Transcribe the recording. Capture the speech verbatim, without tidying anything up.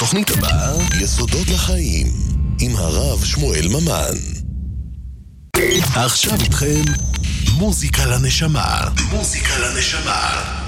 בתוכנית הבאה, יסודות לחיים, עם הרב שמואל ממן. עכשיו איתכם, מוזיקה לנשמה. מוזיקה לנשמה.